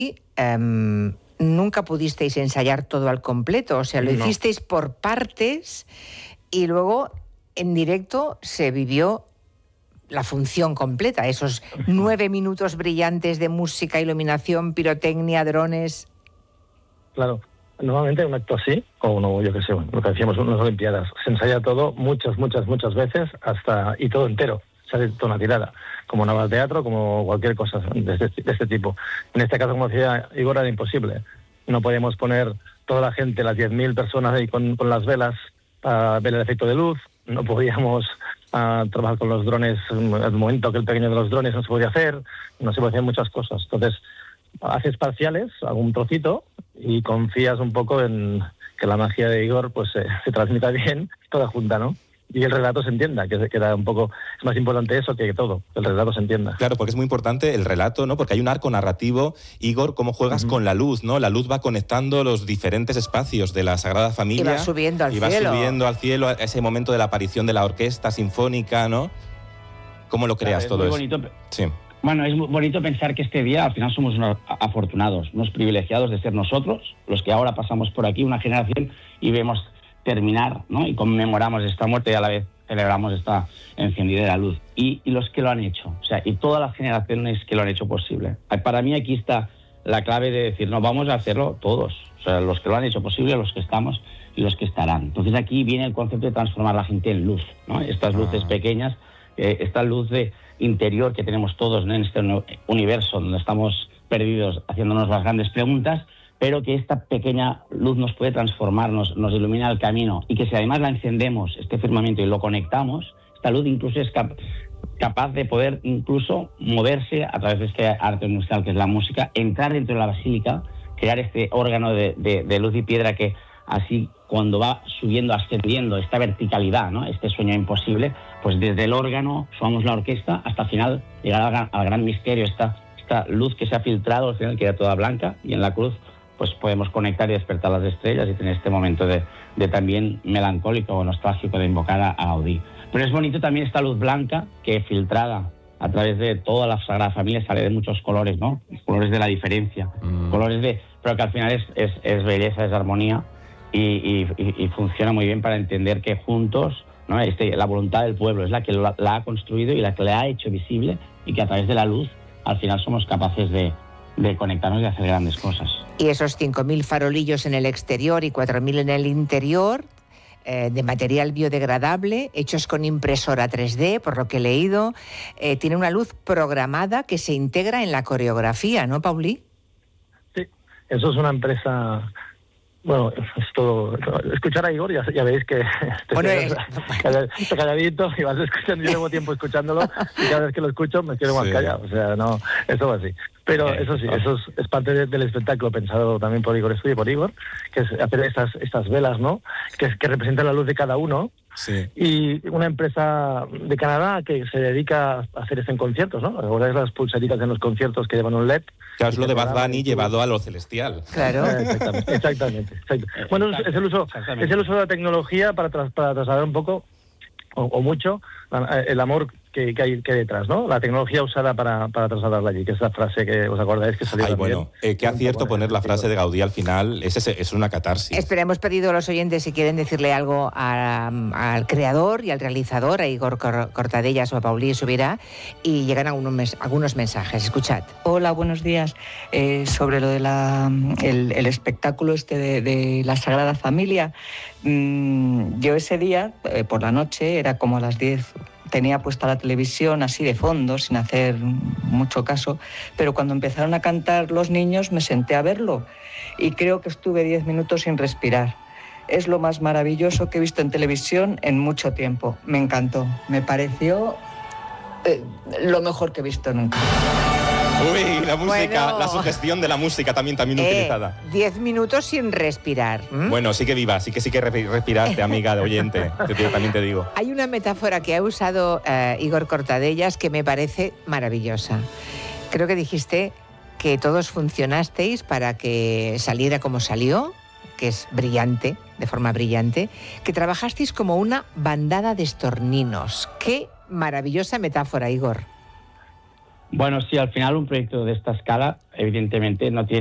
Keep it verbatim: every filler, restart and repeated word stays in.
Um, nunca pudisteis ensayar todo al completo, o sea, lo no. hicisteis por partes y luego en directo se vivió la función completa, esos nueve minutos brillantes de música, iluminación, pirotecnia, drones. Claro, normalmente un acto así, o no, yo qué sé, lo que decíamos en unas Olimpiadas, se ensaya todo muchas, muchas, muchas veces hasta y todo entero, sale toda una tirada, como una obra de teatro, como cualquier cosa de este, de este tipo. En este caso, como decía Igor, era imposible. No podíamos poner toda la gente, las diez mil personas ahí con, con las velas para ver el efecto de luz, no podíamos uh, trabajar con los drones, en el momento que el pequeño de los drones no se podía hacer, no se podían hacer muchas cosas. Entonces, haces parciales, algún trocito, y confías un poco en que la magia de Igor pues eh, se transmita bien, toda junta, ¿no? Y el relato se entienda, que era un poco, es más importante eso que todo, que el relato se entienda. Claro, porque es muy importante el relato, ¿no? Porque hay un arco narrativo. Igor, cómo juegas uh-huh. con la luz, ¿no? La luz va conectando los diferentes espacios de la Sagrada Familia. Y va subiendo al y va cielo. Y va subiendo al cielo, a ese momento de la aparición de la orquesta sinfónica, ¿no? ¿Cómo lo creas claro, todo eso? Bonito. Sí. Bueno, es muy bonito pensar que este día al final somos unos afortunados, unos privilegiados de ser nosotros, los que ahora pasamos por aquí, una generación, y vemos terminar, ¿no? Y conmemoramos esta muerte y a la vez celebramos esta encendida de la luz. Y, y los que lo han hecho, o sea, y todas las generaciones que lo han hecho posible. Para mí aquí está la clave de decir, no, vamos a hacerlo todos. O sea, los que lo han hecho posible, los que estamos y los que estarán. Entonces aquí viene el concepto de transformar la gente en luz, ¿no? Estas luces ah. pequeñas, eh, esta luz de interior que tenemos todos, ¿no? En este universo donde estamos perdidos haciéndonos las grandes preguntas, pero que esta pequeña luz nos puede transformar, nos, nos ilumina el camino, y que si además la encendemos, este firmamento, y lo conectamos, esta luz incluso es cap- capaz de poder incluso moverse a través de este arte universal que es la música, entrar dentro de la basílica, crear este órgano de, de, de luz y piedra que así cuando va subiendo, ascendiendo esta verticalidad, ¿no? Este sueño imposible, pues desde el órgano, subamos la orquesta, hasta el final llegar al gran, al gran misterio, esta, esta luz que se ha filtrado, al final queda toda blanca, y en la cruz pues podemos conectar y despertar las estrellas y tener este momento de, de también melancólico o nostálgico de invocar a, a Gaudí. Pero es bonito también esta luz blanca que filtrada a través de toda la Sagrada Familia sale de muchos colores, ¿no? Colores de la diferencia, mm. colores de... pero que al final es, es, es belleza, es armonía y, y, y funciona muy bien para entender que juntos, ¿no? Este, la voluntad del pueblo es la que la, la ha construido y la que la ha hecho visible, y que a través de la luz al final somos capaces de, de conectarnos y hacer grandes cosas. Y esos cinco mil farolillos en el exterior y cuatro mil en el interior, eh, de material biodegradable, hechos con impresora tres D, por lo que he leído, eh, tiene una luz programada que se integra en la coreografía, ¿no, Pauli? Sí, eso es una empresa... Bueno, es todo... Escuchar a Igor, ya, ya veis que... Te bueno, es... calladito, y vas escuchando, yo llevo tiempo escuchándolo, y cada vez que lo escucho me quedo más sí. callado, o sea, no, eso va así. Pero eso sí, eso es, es parte de, del espectáculo pensado también por Igor Estudillo y por Igor, que es hacer estas, estas velas, ¿no? Que, que representan la luz de cada uno. Sí. Y una empresa de Canadá que se dedica a hacer esto en conciertos, ¿no? Ahora es las pulseritas en los conciertos que llevan un L E D. Claro, es lo de Bad Bunny llevado a lo celestial. Claro. Exactamente, exactamente. exactamente. Bueno, es, es, el uso, es el uso de la tecnología para, tras, para trasladar un poco, o, o mucho, el amor que, que hay que hay detrás, ¿no? La tecnología usada para, para trasladarla allí, que es la frase que os acordáis que salió Ay, también. Bueno, eh, qué acierto poner la frase de Gaudí al final, es, es una catarsis. Espera, hemos pedido a los oyentes si quieren decirle algo a, al creador y al realizador, a Igor Cortadellas o a Pauli Subirá, y llegan algunos, algunos mensajes. Escuchad. Hola, buenos días. Eh, sobre lo de la el, el espectáculo este de, de la Sagrada Familia, mmm, yo ese día, eh, por la noche, era como a las diez, tenía puesta la televisión así de fondo, sin hacer mucho caso, pero cuando empezaron a cantar los niños me senté a verlo y creo que estuve diez minutos sin respirar. Es lo más maravilloso que he visto en televisión en mucho tiempo. Me encantó, me pareció eh, lo mejor que he visto nunca. Uy, la música, bueno, la sugestión de la música también, también eh, utilizada. Diez minutos sin respirar. ¿Mm? Bueno, sí que viva, sí que sí que respiraste, amiga de oyente, te, te, también te digo. Hay una metáfora que ha usado uh, Igor Cortadellas que me parece maravillosa. Creo que dijiste que todos funcionasteis para que saliera como salió, que es brillante, de forma brillante, que trabajasteis como una bandada de estorninos. Qué maravillosa metáfora, Igor. Bueno, sí, al final un proyecto de esta escala, evidentemente, no tiene